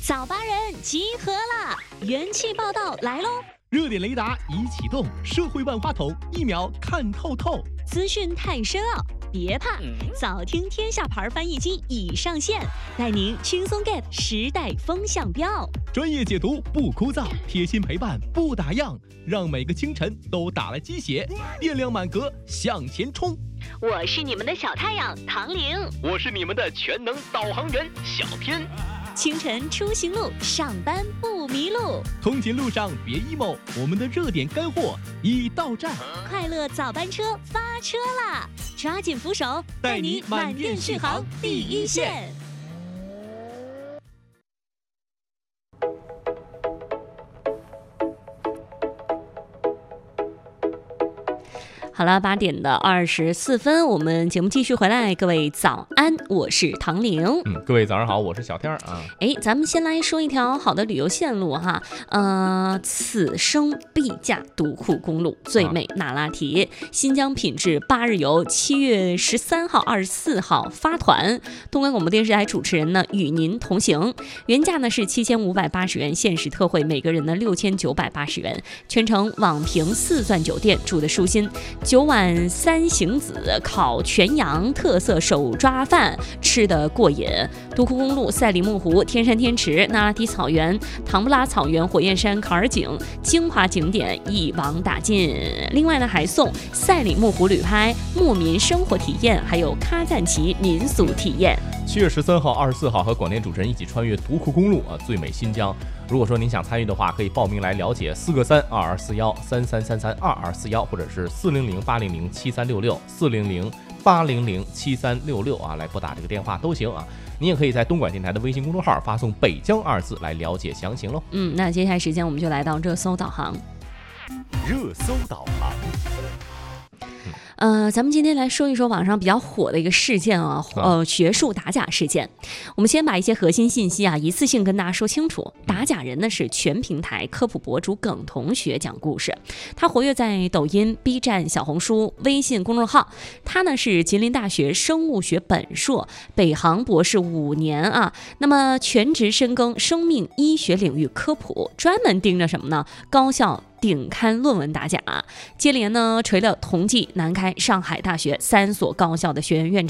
早八人集合啦！元气报道来喽！ 热点雷达已启动，社会万花筒一秒看透透。 资讯太深奥，别怕，早听天下牌翻译机已上线，带您轻松 get 时代风向标。 专业解读不枯燥，贴心陪伴不打烊，让每个清晨都打了鸡血，电量满格向前冲。 我是你们的小太阳唐玲， 我是你们的全能导航员小天。 清晨出行路，上班不迷路。 通勤路上别 emo， 我们的热点干货已到站。 快乐早班车发车啦！抓紧扶手，带你满电续航第一线。好了，8点的24分，我们节目继续回来，各位早安，我是唐玲。 各位早上好，我是小天啊。 咱们先来说一条好的旅游线路哈，此生必驾独库公路，最美那拉提，新疆品质8日游，7月13号、24号发团，东莞广播电视台主持人呢与您同行，原价呢是7580元，限时特惠，每个人呢6980元，全程网评4钻酒店，住的舒心。9碗3行子，烤全羊，特色手抓饭，吃得过瘾。独库公路、赛里木湖、天山天池、那拉提草原、唐布拉草原、火焰山、坎儿井，精华景点一网打尽。另外呢，还送赛里木湖旅拍、牧民生活体验，还有喀赞其民俗体验。 7月13号、24号和广电主持人一起穿越独库公路最美新疆。如果说您想参与的话，可以报名来了解4个3 2241 3333 2241，或者是400-800-7366 400-800-7366来拨打这个电话都行啊。你也可以在东莞电台的微信公众号发送北疆2字来了解详情喽。 那接下来时间我们就来到热搜导航。 热搜导航。 咱们今天来说一说网上比较火的一个事件啊，学术打假事件。我们先把一些核心信息一次性跟大家说清楚。打假人呢是全平台科普博主耿同学讲故事，他活跃在抖音、B 站、小红书、微信公众号。他呢是吉林大学生物学本硕，北航博士5年啊，那么全职深耕生命医学领域科普，专门盯着什么呢？高校顶刊论文打假，接连呢锤了同济、南开、上海大学3所高校的学员院长。